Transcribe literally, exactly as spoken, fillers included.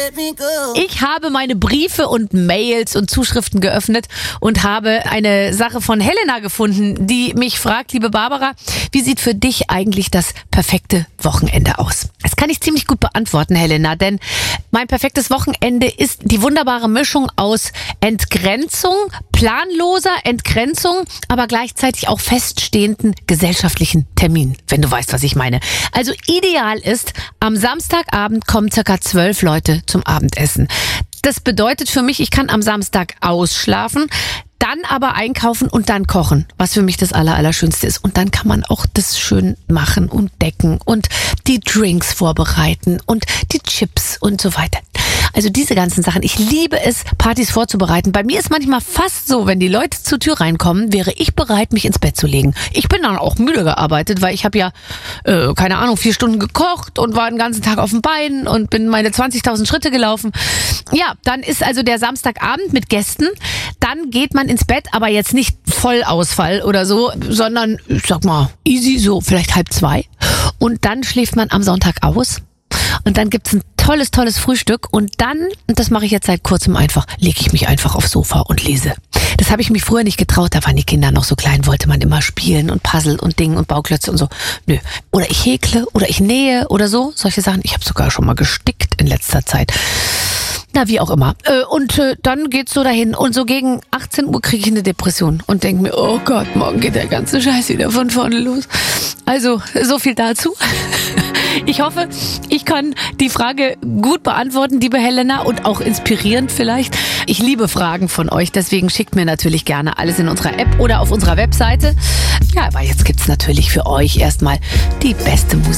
Ich habe meine Briefe und Mails und Zuschriften geöffnet und habe eine Sache von Helena gefunden, die mich fragt, liebe Barbara, wie sieht für dich eigentlich das perfekte Wochenende aus? Das kann ich ziemlich gut beantworten, Helena, denn mein perfektes Wochenende ist die wunderbare Mischung aus Entgrenzung, planloser Entgrenzung, aber gleichzeitig auch feststehenden gesellschaftlichen Terminen, wenn du weißt, was ich meine. Also ideal ist, am Samstagabend kommen circa zwölf Leute zum Abendessen. Das bedeutet für mich, ich kann am Samstag ausschlafen, dann aber einkaufen und dann kochen, was für mich das Aller, Allerschönste ist. Und dann kann man auch das schön machen und decken und die Drinks vorbereiten und die Chips und so weiter. Also diese ganzen Sachen. Ich liebe es, Partys vorzubereiten. Bei mir ist manchmal fast so, wenn die Leute zur Tür reinkommen, wäre ich bereit, mich ins Bett zu legen. Ich bin dann auch müde gearbeitet, weil ich habe ja, äh, keine Ahnung, vier Stunden gekocht und war den ganzen Tag auf den Beinen und bin meine zwanzigtausend Schritte gelaufen. Ja, dann ist also der Samstagabend mit Gästen. Dann geht man ins Bett, aber jetzt nicht Vollausfall oder so, sondern, ich sag mal, easy, so vielleicht halb zwei. Und dann schläft man am Sonntag aus. Und dann gibt's ein tolles, tolles Frühstück und dann, und das mache ich jetzt seit kurzem einfach, lege ich mich einfach aufs Sofa und lese. Das habe ich mich früher nicht getraut, da waren die Kinder noch so klein, wollte man immer spielen und Puzzle und Ding und Bauklötze und so. Nö. Oder ich häkle oder ich nähe oder so, solche Sachen. Ich habe sogar schon mal gestickt in letzter Zeit. Na, wie auch immer. Und dann geht's so dahin und so gegen achtzehn Uhr kriege ich eine Depression und denke mir, oh Gott, morgen geht der ganze Scheiß wieder von vorne los. Also, so viel dazu. Ich hoffe, ich kann die Frage gut beantworten, liebe Helena, und auch inspirierend vielleicht. Ich liebe Fragen von euch, deswegen schickt mir natürlich gerne alles in unserer App oder auf unserer Webseite. Ja, aber jetzt gibt's natürlich für euch erstmal die beste Musik.